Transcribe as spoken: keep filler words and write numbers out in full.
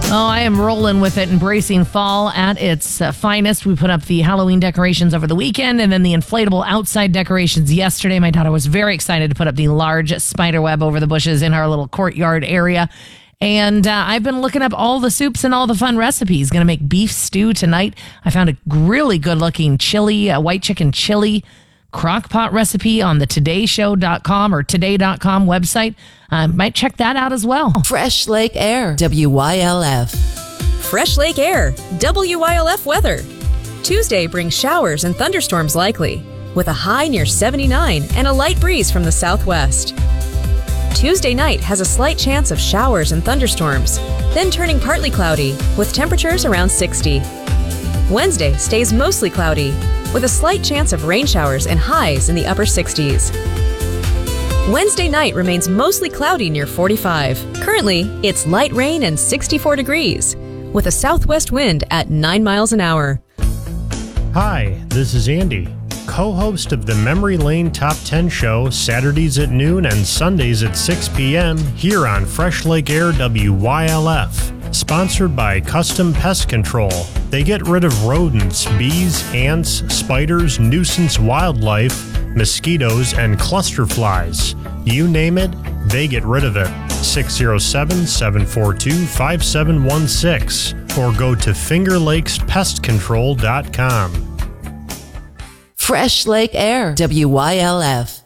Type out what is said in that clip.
Oh, I am rolling with it, embracing fall at its uh, finest. We put up the Halloween decorations over the weekend and then the inflatable outside decorations yesterday. My daughter was very excited to put up the large spider web over the bushes in our little courtyard area. And uh, I've been looking up all the soups and all the fun recipes. Going to make beef stew tonight. I found a really good looking chili, a white chicken chili crock pot recipe on the today show dot com or today dot com website. I uh, might check that out as well. Fresh Lake Air, W Y L F. Fresh Lake Air, W Y L F weather. Tuesday brings showers and thunderstorms likely, with a high near seventy-nine and a light breeze from the southwest. Tuesday night has a slight chance of showers and thunderstorms, then turning partly cloudy, with temperatures around sixty. Wednesday stays mostly cloudy, with a slight chance of rain showers and highs in the upper sixties. Wednesday night remains mostly cloudy near forty-five. Currently, it's light rain and sixty-four degrees, with a southwest wind at nine miles an hour. Hi, this is Andy, co-host of the Memory Lane Top ten show, Saturdays at noon and Sundays at six p.m. here on Fresh Lake Air W Y L F. Sponsored by Custom Pest Control. They get rid of rodents, bees, ants, spiders, nuisance wildlife, mosquitoes, and cluster flies. You name it, they get rid of it. six oh seven, seven four two, five seven one six or go to finger lakes pest control dot com. Fresh Lake Air, W Y L F.